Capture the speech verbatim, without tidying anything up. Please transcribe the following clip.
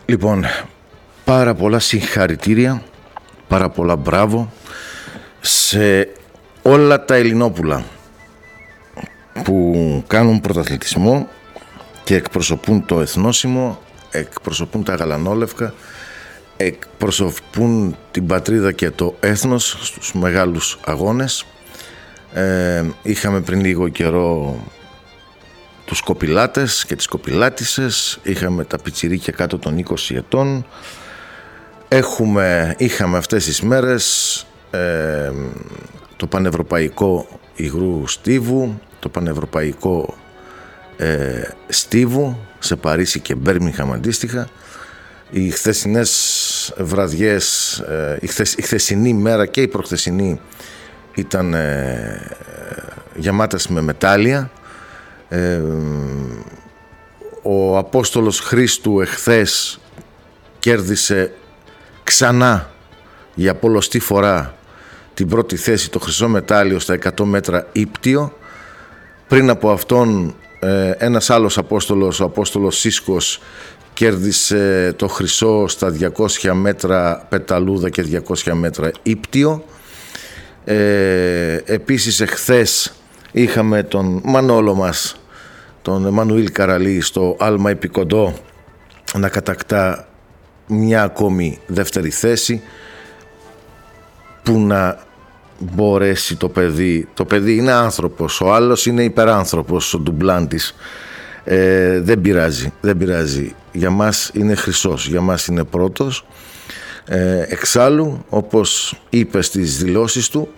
Λοιπόν, πάρα πολλά συγχαρητήρια, πάρα πολλά μπράβο σε όλα τα Ελληνόπουλα που κάνουν πρωταθλητισμό και εκπροσωπούν το εθνόσημο, εκπροσωπούν τα γαλανόλευκα, εκπροσωπούν την πατρίδα και το έθνος στους μεγάλους αγώνες. Ε, είχαμε πριν λίγο καιρό τους κοπηλάτες και τις κοπηλάτισσες, είχαμε τα πιτσιρίκια κάτω των είκοσι ετών, έχουμε, είχαμε αυτές τις μέρες ε, το πανευρωπαϊκό υγρού στίβου, το πανευρωπαϊκό ε, στίβου σε Παρίσι και Μπέρμιγχαμ αντίστοιχα. Οι χθεσινές βραδιές, ε, η, χθες, η χθεσινή μέρα και η προχθεσινή ήταν ε, γεμάτες με μετάλλια. Ε, ο Απόστολος Χρήστου εχθές κέρδισε ξανά για πολλοστή φορά την πρώτη θέση, το χρυσό μετάλλιο στα εκατό μέτρα ύπτιο. Πριν από αυτόν ε, ένας άλλος Απόστολος, ο Απόστολος Σίσκος, κέρδισε το χρυσό στα διακόσια μέτρα πεταλούδα και διακόσια μέτρα ύπτιο. Ε, επίσης εχθές είχαμε τον Μανόλο μας, τον Εμμανουήλ Καραλή, στο άλμα επικοντό να κατακτά μια ακόμη δεύτερη θέση. Που να μπορέσει το παιδί, το παιδί είναι άνθρωπος, ο άλλος είναι υπεράνθρωπος, ο ντουμπλάντης. Ε, δεν πειράζει, δεν πειράζει. Για μας είναι χρυσός, για μας είναι πρώτος. Ε, εξάλλου, όπως είπε στις δηλώσεις του,